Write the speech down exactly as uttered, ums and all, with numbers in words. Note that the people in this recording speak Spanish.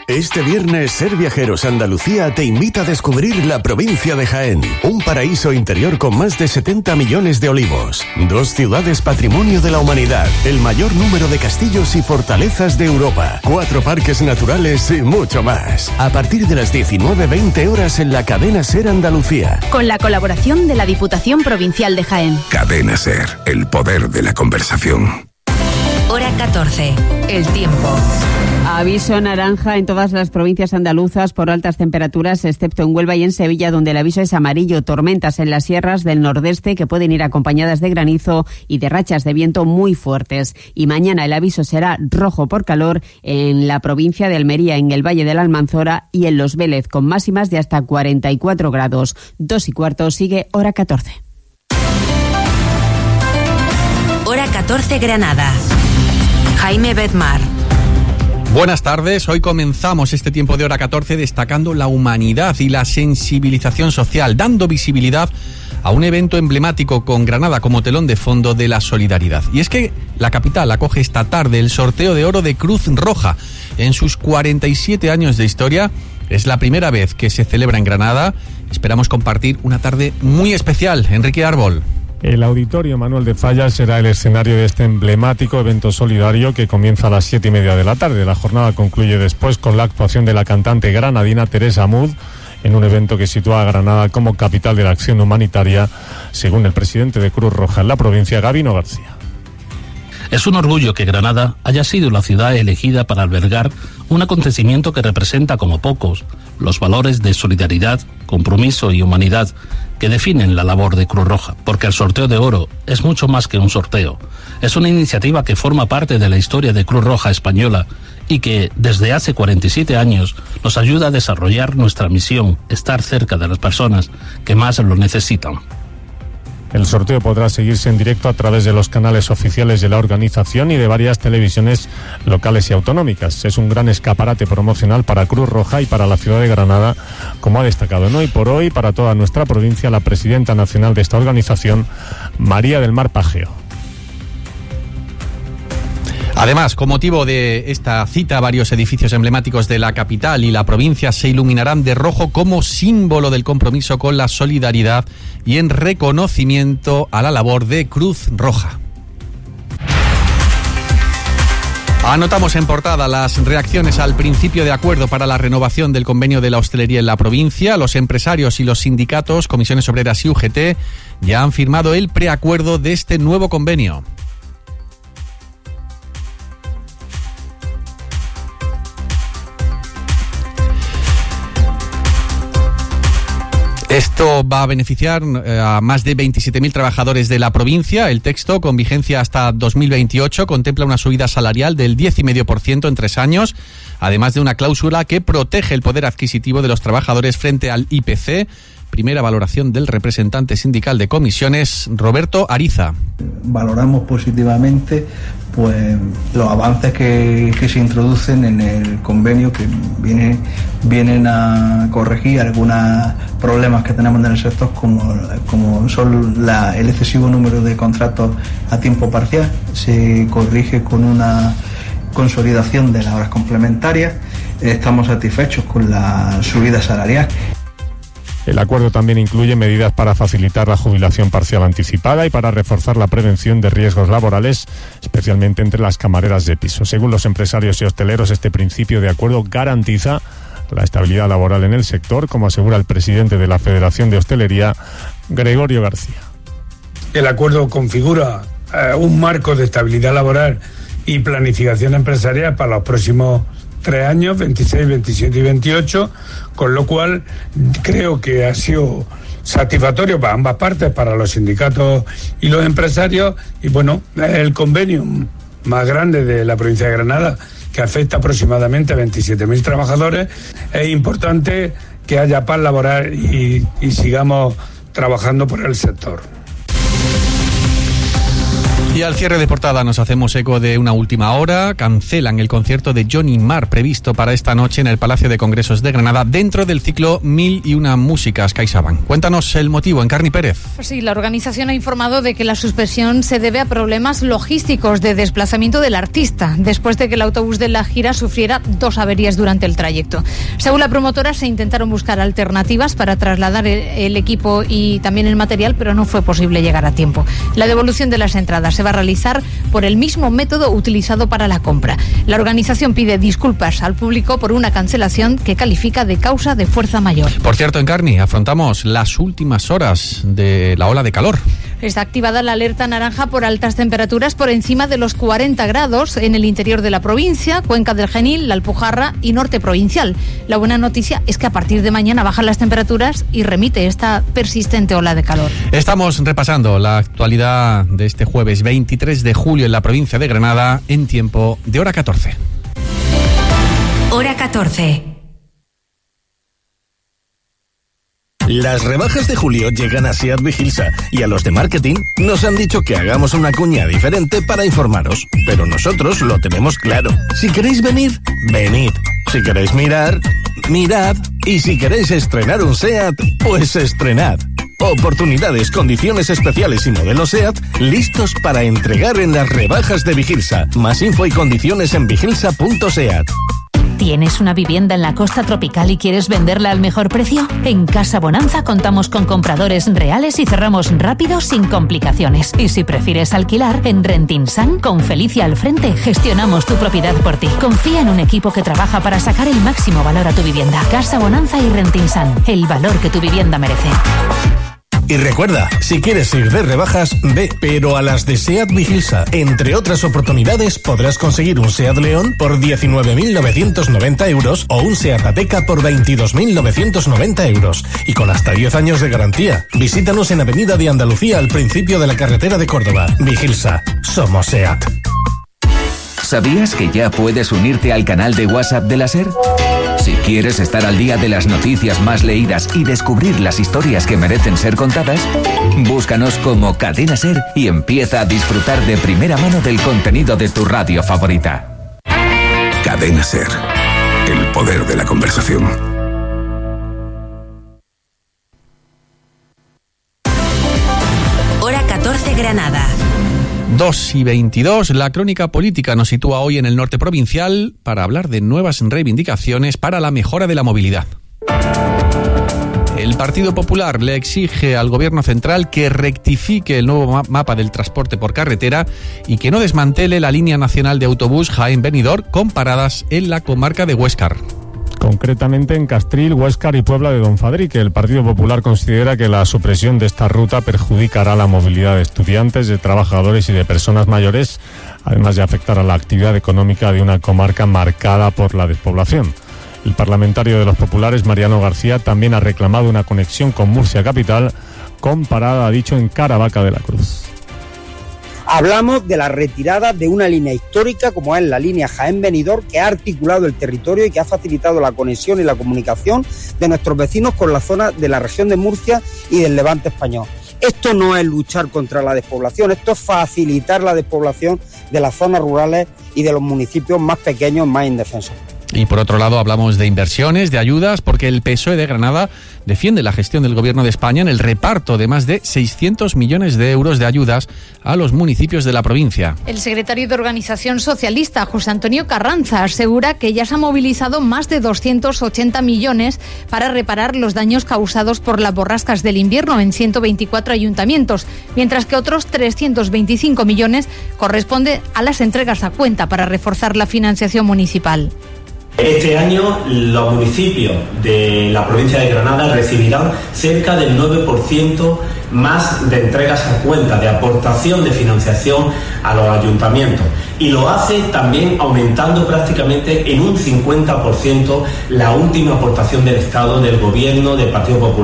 Este viernes, Ser Viajeros Andalucía te invita a descubrir la provincia de Jaén, un paraíso interior con más de setenta millones de olivos, dos ciudades patrimonio de la humanidad, el mayor número de castillos y fortalezas de Europa, cuatro parques naturales y mucho más. A partir de las diecinueve veinte horas en la cadena Ser Andalucía. Con la colaboración de la Diputación Provincial de Jaén. Cadena Ser, el poder de la conversación. Hora catorce, el tiempo. Aviso naranja en todas las provincias andaluzas por altas temperaturas, excepto en Huelva y en Sevilla, donde el aviso es amarillo. Tormentas en las sierras del nordeste que pueden ir acompañadas de granizo y de rachas de viento muy fuertes. Y mañana el aviso será rojo por calor en la provincia de Almería, en el Valle de la Almanzora y en Los Vélez, con máximas de hasta cuarenta y cuatro grados. Dos y cuarto, sigue Hora catorce. Hora catorce, Granada. Jaime Bedmar. Buenas tardes, hoy comenzamos este tiempo de Hora catorce destacando la humanidad y la sensibilización social, dando visibilidad a un evento emblemático con Granada como telón de fondo de la solidaridad. Y es que la capital acoge esta tarde el sorteo de oro de Cruz Roja. En sus cuarenta y siete años de historia, es la primera vez que se celebra en Granada. Esperamos compartir una tarde muy especial. Enrique Árbol. El Auditorio Manuel de Falla será el escenario de este emblemático evento solidario que comienza a las siete y media de la tarde. La jornada concluye después con la actuación de la cantante granadina Teresa Mud en un evento que sitúa a Granada como capital de la acción humanitaria, según el presidente de Cruz Roja en la provincia, Gabino García. Es un orgullo que Granada haya sido la ciudad elegida para albergar un acontecimiento que representa como pocos los valores de solidaridad, compromiso y humanidad que definen la labor de Cruz Roja, porque el sorteo de oro es mucho más que un sorteo. Es una iniciativa que forma parte de la historia de Cruz Roja española y que desde hace cuarenta y siete años nos ayuda a desarrollar nuestra misión, estar cerca de las personas que más lo necesitan. El sorteo podrá seguirse en directo a través de los canales oficiales de la organización y de varias televisiones locales y autonómicas. Es un gran escaparate promocional para Cruz Roja y para la ciudad de Granada, como ha destacado en Hoy por Hoy para toda nuestra provincia la presidenta nacional de esta organización, María del Mar Pageo. Además, con motivo de esta cita, varios edificios emblemáticos de la capital y la provincia se iluminarán de rojo como símbolo del compromiso con la solidaridad y en reconocimiento a la labor de Cruz Roja. Anotamos en portada las reacciones al principio de acuerdo para la renovación del convenio de la hostelería en la provincia. Los empresarios y los sindicatos, comisiones obreras y U G T, ya han firmado el preacuerdo de este nuevo convenio. Esto va a beneficiar a más de veintisiete mil trabajadores de la provincia. El texto, con vigencia hasta dos mil veintiocho, contempla una subida salarial del diez coma cinco por ciento en tres años, además de una cláusula que protege el poder adquisitivo de los trabajadores frente al I P C. Primera valoración del representante sindical de comisiones, Roberto Ariza. Valoramos positivamente pues los avances que, que se introducen en el convenio, que viene, vienen a corregir algunos problemas que tenemos en el sector, como, como son la, el excesivo número de contratos a tiempo parcial. Se corrige con una consolidación de las horas complementarias. Estamos satisfechos con la subida salarial. El acuerdo también incluye medidas para facilitar la jubilación parcial anticipada y para reforzar la prevención de riesgos laborales, especialmente entre las camareras de piso. Según los empresarios y hosteleros, este principio de acuerdo garantiza la estabilidad laboral en el sector, como asegura el presidente de la Federación de Hostelería, Gregorio García. El acuerdo configura eh, un marco de estabilidad laboral y planificación empresarial para los próximos tres años, veintiséis, veintisiete y veintiocho, con lo cual creo que ha sido satisfactorio para ambas partes, para los sindicatos y los empresarios, y bueno, es el convenio más grande de la provincia de Granada, que afecta aproximadamente a veintisiete mil trabajadores. Es importante que haya paz laboral y, y sigamos trabajando por el sector. Y al cierre de portada nos hacemos eco de una última hora. Cancelan el concierto de Johnny Marr previsto para esta noche en el Palacio de Congresos de Granada dentro del ciclo Mil y una músicas CaixaBank. Cuéntanos el motivo, Encarni Pérez. Pues sí, la organización ha informado de que la suspensión se debe a problemas logísticos de desplazamiento del artista, después de que el autobús de la gira sufriera dos averías durante el trayecto. Según la promotora, se intentaron buscar alternativas para trasladar el, el equipo y también el material, pero no fue posible llegar a tiempo. La devolución de las entradas se va a realizar por el mismo método utilizado para la compra. La organización pide disculpas al público por una cancelación que califica de causa de fuerza mayor. Por cierto, Encarni, afrontamos las últimas horas de la ola de calor. Está activada la alerta naranja por altas temperaturas por encima de los cuarenta grados en el interior de la provincia, Cuenca del Genil, la Alpujarra y norte provincial. La buena noticia es que a partir de mañana bajan las temperaturas y remite esta persistente ola de calor. Estamos repasando la actualidad de este jueves veintitrés de julio en la provincia de Granada en tiempo de hora catorce. Hora catorce. Las rebajas de julio llegan a SEAT Vigilsa y a los de marketing nos han dicho que hagamos una cuña diferente para informaros, pero nosotros lo tenemos claro. Si queréis venir, venid. Si queréis mirar, mirad. Y si queréis estrenar un SEAT, pues estrenad. Oportunidades, condiciones especiales y modelos SEAT listos para entregar en las rebajas de Vigilsa. Más info y condiciones en vigilsa punto seat. ¿Tienes una vivienda en la costa tropical y quieres venderla al mejor precio? En Casa Bonanza contamos con compradores reales y cerramos rápido sin complicaciones. Y si prefieres alquilar, en Rentinsan, con Felicia al frente, gestionamos tu propiedad por ti. Confía en un equipo que trabaja para sacar el máximo valor a tu vivienda. Casa Bonanza y Rentinsan, el valor que tu vivienda merece. Y recuerda, si quieres ir de rebajas, ve, pero a las de SEAT Vigilsa. Entre otras oportunidades, podrás conseguir un SEAT León por diecinueve mil novecientos noventa euros o un SEAT Ateca por veintidós mil novecientos noventa euros. Y con hasta diez años de garantía. Visítanos en Avenida de Andalucía, al principio de la carretera de Córdoba. Vigilsa, somos SEAT. ¿Sabías que ya puedes unirte al canal de WhatsApp de la SER? Si quieres estar al día de las noticias más leídas y descubrir las historias que merecen ser contadas, búscanos como Cadena SER y empieza a disfrutar de primera mano del contenido de tu radio favorita. Cadena SER, el poder de la conversación. Hora catorce Granada. dos y veintidós, la crónica política nos sitúa hoy en el norte provincial para hablar de nuevas reivindicaciones para la mejora de la movilidad. El Partido Popular le exige al Gobierno central que rectifique el nuevo mapa del transporte por carretera y que no desmantele la línea nacional de autobús Jaén-Benidorm con paradas en la comarca de Huéscar. Concretamente en Castril, Huéscar y Puebla de Don Fadrique. El Partido Popular considera que la supresión de esta ruta perjudicará la movilidad de estudiantes, de trabajadores y de personas mayores, además de afectar a la actividad económica de una comarca marcada por la despoblación. El parlamentario de los populares, Mariano García, también ha reclamado una conexión con Murcia capital, con parada, ha dicho, en Caravaca de la Cruz. Hablamos de la retirada de una línea histórica como es la línea Jaén-Benidorm, que ha articulado el territorio y que ha facilitado la conexión y la comunicación de nuestros vecinos con la zona de la región de Murcia y del Levante español. Esto no es luchar contra la despoblación, esto es facilitar la despoblación de las zonas rurales y de los municipios más pequeños, más indefensos. Y por otro lado hablamos de inversiones, de ayudas, porque el P S O E de Granada defiende la gestión del Gobierno de España en el reparto de más de seiscientos millones de euros de ayudas a los municipios de la provincia. El secretario de Organización Socialista, José Antonio Carranza, asegura que ya se han movilizado más de doscientos ochenta millones para reparar los daños causados por las borrascas del invierno en ciento veinticuatro ayuntamientos, mientras que otros trescientos veinticinco millones corresponde a las entregas a cuenta para reforzar la financiación municipal. Este año los municipios de la provincia de Granada recibirán cerca del nueve por ciento más de entregas a cuenta, de aportación de financiación a los ayuntamientos. Y lo hace también aumentando prácticamente en un cincuenta por ciento la última aportación del Estado, del Gobierno, del Partido Popular.